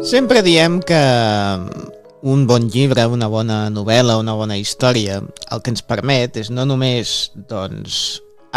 Sempre diem que un bon llibre, una bona novel·la, una bona història, el que ens permet és no només, doncs,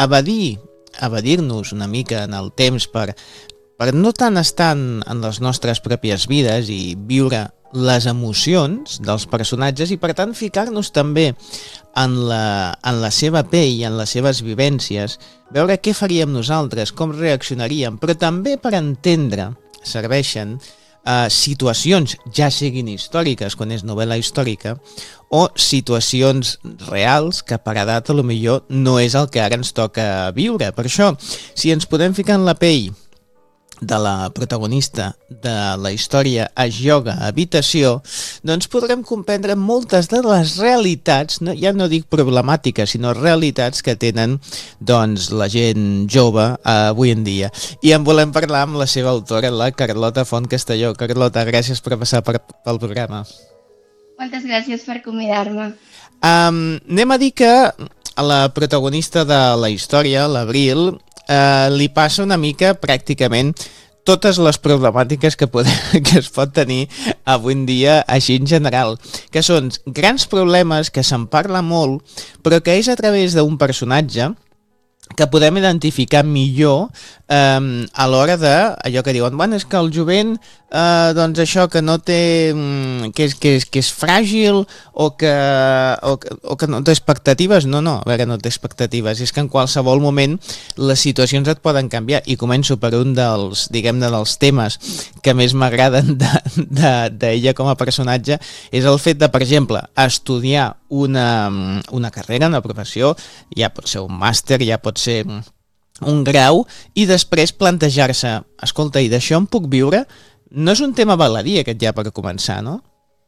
evadir-nos una mica en el temps per no tant estar en les nostres pròpies vides i viure les emocions dels personatges i per tant ficar-nos també en la seva pell, en les seves vivències, veure què faríem nosaltres, com reaccionaríem, però també per entendre serveixen situacions, ja siguin històriques, quan és novel·la històrica, o situacions reals que per edat a lo millor no és el que ara ens toca viure. Per això, si ens podem ficar en la pell de la protagonista de la història Es Yoga Habitació, doncs podrem comprendre moltes de les realitats, ja no dic problemàtiques, sinó realitats que tenen doncs, la gent jove avui en dia. I en volem parlar amb la seva autora, la Carlota Font Castelló. Carlota, gràcies per passar pel programa. Moltes gràcies per convidar-me. Anem a dir que a la protagonista de la història, l'Abril, li passa una mica pràcticament totes les problemàtiques que es pot tenir avui en dia així en general, que són grans problemes que se'n parla molt, però que és a través d'un personatge que podem identificar millor a l'hora de allò que diuen, bueno, és que el jovent doncs això que no té que és fràgil o que no té expectatives. No, a veure, no té expectatives, és que en qualsevol moment les situacions et poden canviar, i començo per un dels, diguem-ne, dels temes que més m'agraden d'ella com a personatge, és el fet de, per exemple, estudiar una carrera, una professió, ja pot ser un màster, ja pot ser un grau, i després plantejar-se, escolta, i d'això em puc viure? No és un tema baladí aquest ja per començar, no?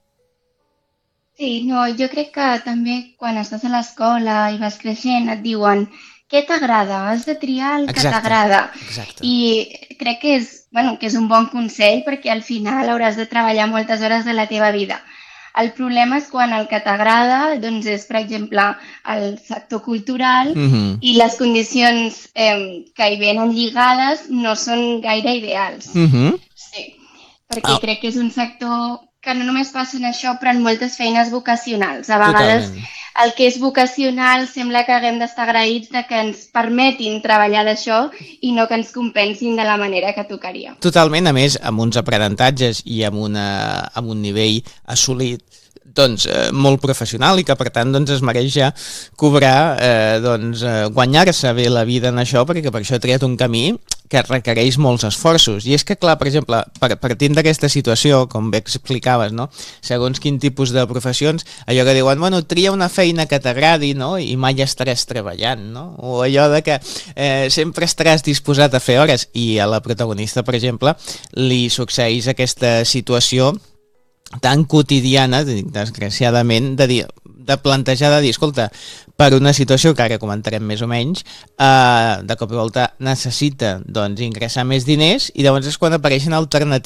Sí, no, jo crec que també quan estàs a l'escola i vas creixent et diuen què t'agrada, has de triar el que t'agrada. I crec que és un bon consell perquè al final hauràs de treballar moltes hores de la teva vida. El problema és quan el que t'agrada doncs és, per exemple, el sector cultural i les condicions que hi venen lligades no són gaire ideals. Sí, perquè crec que és un sector que no només passa en això, però en moltes feines vocacionals. A vegades el que és vocacional sembla que haguem d'estar agraïts de que ens permetin treballar d'això i no que ens compensin de la manera que tocaria. Totalment, a més, amb uns aprenentatges i amb un nivell assolit doncs, molt professional i que per tant doncs, es mereix ja cobrar, guanyar-se bé la vida en això, perquè per això ha triat un camí que requereix molts esforços. I és que, clar, per exemple, partint d'aquesta situació, com bé explicaves, no? Segons quin tipus de professions, allò que diuen, bueno, tria una feina que t'agradi, no? I mai estaràs treballant, no? O allò de que sempre estaràs disposat a fer hores, i a la protagonista, per exemple, li succeeix aquesta situació tan quotidiana, desgraciadament, de plantejar, de dir, escolta, per una situació que ara comentarem més o menys, de cop i volta necessita doncs, ingressar més diners, i llavors és quan apareixen alternatives